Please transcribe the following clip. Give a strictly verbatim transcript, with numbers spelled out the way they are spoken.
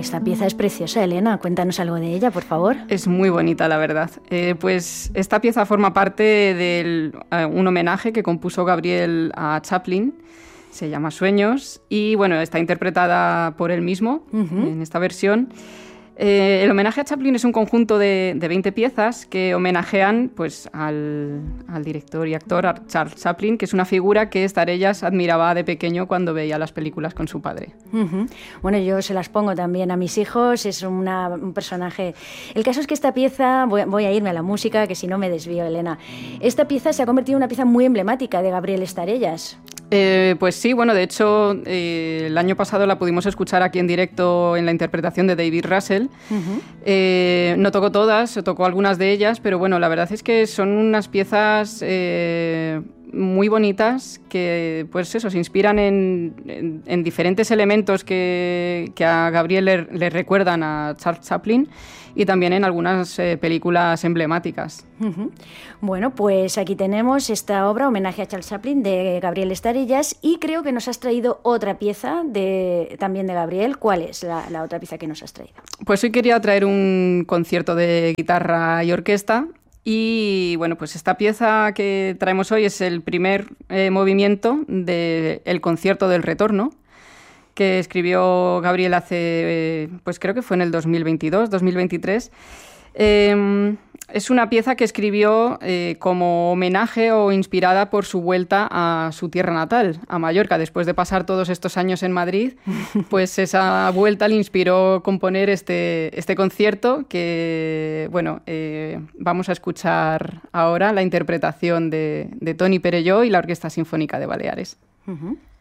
esta pieza es preciosa, Elena. Cuéntanos algo de ella, por favor. Es muy bonita, la verdad. Eh, pues esta pieza forma parte de uh, un homenaje que compuso Gabriel a Chaplin. Se llama Sueños y, bueno, está interpretada por él mismo uh-huh. en esta versión. Eh, el homenaje a Chaplin es un conjunto de, de veinte piezas que homenajean pues, al, al director y actor Charles Chaplin, que es una figura que Estarellas admiraba de pequeño cuando veía las películas con su padre. Uh-huh. Bueno, yo se las pongo también a mis hijos, es una, un personaje... El caso es que esta pieza, voy, voy a irme a la música, que si no me desvío, Elena. Esta pieza se ha convertido en una pieza muy emblemática de Gabriel Estarellas. Eh, pues sí, bueno, de hecho, eh, el año pasado la pudimos escuchar aquí en directo en la interpretación de David Russell. Uh-huh. Eh, no tocó todas, tocó algunas de ellas, pero bueno, la verdad es que son unas piezas eh, muy bonitas que, pues eso, se inspiran en, en, en diferentes elementos que, que a Gabriel le, le recuerdan a Charles Chaplin y también en algunas eh, películas emblemáticas. Uh-huh. Bueno, pues aquí tenemos esta obra, homenaje a Charles Chaplin, de Gabriel Estarellas, y creo que nos has traído otra pieza de, también de Gabriel. ¿Cuál es la, la otra pieza que nos has traído? Pues hoy quería traer un concierto de guitarra y orquesta. Y bueno, pues esta pieza que traemos hoy es el primer eh, movimiento del concierto del retorno, que escribió Gabriel hace, eh, pues creo que fue en el dos mil veintidós, dos mil veintitrés. Eh, es una pieza que escribió eh, como homenaje o inspirada por su vuelta a su tierra natal, a Mallorca. Después de pasar todos estos años en Madrid, pues esa vuelta le inspiró componer este, este concierto que, bueno, eh, vamos a escuchar ahora la interpretación de, de Toni Perelló y la Orquesta Sinfónica de Baleares. Uh-huh.